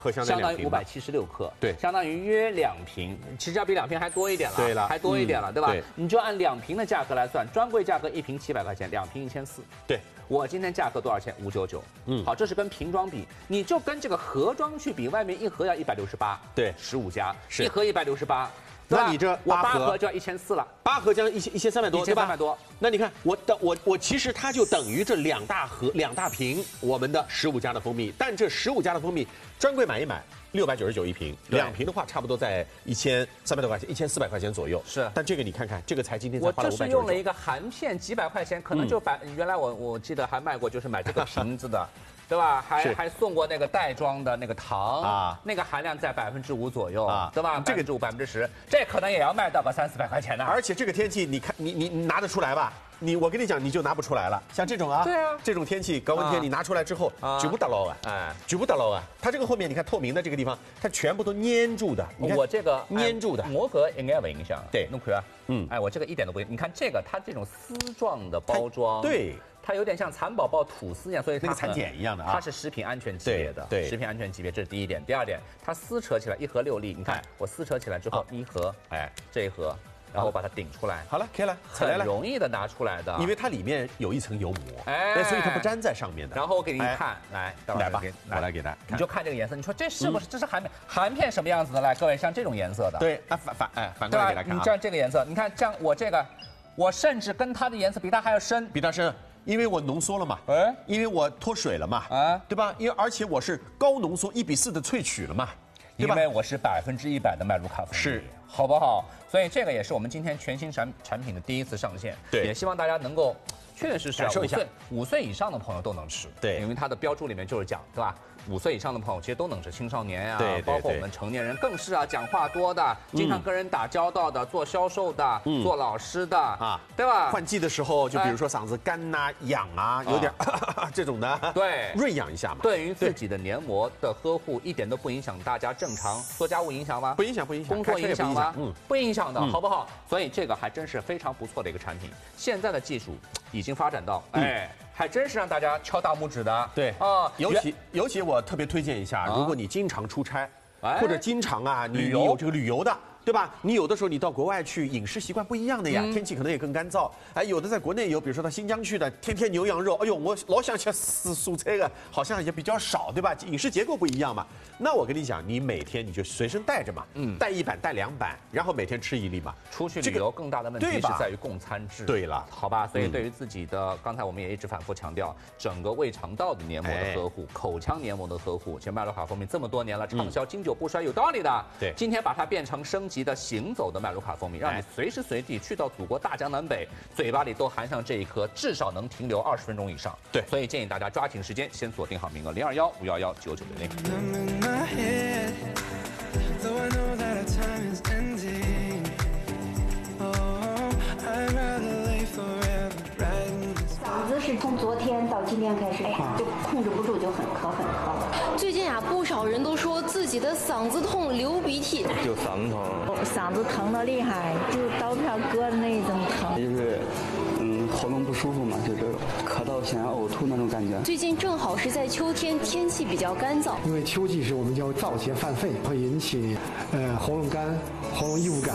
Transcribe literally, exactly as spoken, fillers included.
克相当于五百七十六克， 对， 相当于约两瓶，其实要比两瓶还多一点了， 对了， 还多一点了，嗯、对吧？ 对， 你就按两瓶的价格来算，专柜价格一瓶七百块钱，两瓶一千四。 对， 我今天价格多少钱？五九九。 嗯， 好，这是跟瓶装比，你就跟这个盒装去比，外面一盒要一百六十八， 对， 十五加， 是一盒一百六十八。 那你这我八盒就要一千四了， 八盒将一千一千三百多， 一千三百多。 那你看我等我我其实它就等于这两大盒两大瓶我们的十五加的蜂蜜，但这十五加的蜂蜜专柜买一买六百九十九一瓶，两瓶的话差不多在一千三百多块钱，一千四百块钱左右。 是， 但这个你看看，这个才今天才花了五百九十九。 我这是用了一个含片，几百块钱，可能就百、嗯、原来我我记得还卖过，就是买这个瓶子的。对吧？还还送过那个袋装的那个糖啊，那个含量在百分之五左右啊，对吧？这个就百分之十，这可能也要卖到个三四百块钱呢。 而且这个天气，你看你你你拿得出来吧？你我跟你讲，你就拿不出来了。像这种啊， 对啊， 这种天气高温天，你拿出来之后，举不得捞啊，哎，举不得捞啊。它这个后面你看透明的这个地方，它全部都粘住的。你看我这个粘住的， 膜格应该不影响。 对， 弄亏啊，嗯，哎，我这个一点都不影响。你看这个，它这种丝状的包装， 对。 它有点像蚕宝宝吐司一样，所以那个蚕茧一样的啊。 它是食品安全级别的， 对， 食品安全级别，这是第一点。第二点，它撕扯起来一盒六粒，你看我撕扯起来之后，一盒，哎，这一盒，然后我把它顶出来， 好了，可以了， 很容易的拿出来的， 因为它里面有一层油膜，哎，所以它不粘在上面的。 然后我给你看，来， 来吧，我来给大家， 你就看这个颜色，你说这是不是这是含片？含片什么样子的？来，各位，像这种颜色的， 对，啊反反哎反过来给大家看， 你这样这个颜色，你看这样我这个，我甚至跟它的颜色比它还要深， 比它深。因为我浓缩了嘛，哎，因为我脱水了嘛，啊，对吧？因为而且我是高浓缩一比四的萃取了嘛， 因为我是百分之一百的麦卢卡蜂蜜， 是， 好不好？所以这个也是我们今天全新产产品的第一次上线， 对， 也希望大家能够确确实实感受一下， 五岁以上的朋友都能吃， 对， 因为它的标注里面就是讲，对吧？五岁以上的朋友其实都能吃，青少年啊， 对， 包括我们成年人更是啊，讲话多的，经常跟人打交道的，做销售的，做老师的啊，对吧？ 换季的时候，就比如说嗓子干呐、痒啊，有点这种的， 对， 润养一下嘛。 对于自己的黏膜的呵护，一点都不影响大家正常做家务，影响吗？ 不影响，不影响。 工作影响吗？ 嗯， 不影响的，好不好？所以这个还真是非常不错的一个产品。现在的技术已经发展到，哎。还真是让大家敲大拇指的， 对啊，尤其尤其我特别推荐一下，如果你经常出差，或者经常啊，你你有这个旅游的。对吧？你有的时候你到国外去，饮食习惯不一样的呀，嗯、天气可能也更干燥。哎，有的在国内有，比如说到新疆去的，天天牛羊肉，哎呦，我老想吃蔬蔬菜的，好像也比较少，对吧？饮食结构不一样嘛。那我跟你讲，你每天你就随身带着嘛，嗯，带一板带两板，然后每天吃一粒嘛。 出去旅游更大的问题是在于供餐制。 对了， 好吧，所以对于自己的，刚才我们也一直反复强调，整个胃肠道的黏膜的呵护，口腔黏膜的呵护，其实麦卢卡蜂蜜这么多年了，畅销经久不衰，有道理的。 对， 今天把它变成升级的行走的麦卢卡蜂蜜，让你随时随地去到祖国大江南北，嘴巴里都含上这一颗，至少能停留二十分钟以上。 对， 所以建议大家抓紧时间，先锁定好名额零二幺五幺幺九九零零。 嗓子是从昨天到今天开始，哎呀，就控制不住，就很咳很咳。 最近啊，不少人都说自己的嗓子痛、流鼻涕， 就嗓子疼， 嗓子疼得厉害，就刀片割的那一种疼。 就是，嗯，喉咙不舒服嘛，就是咳到想要呕吐那种感觉。 最近正好是在秋天，天气比较干燥。 因为秋季是我们叫燥邪犯肺，会引起呃喉咙干、喉咙异物感。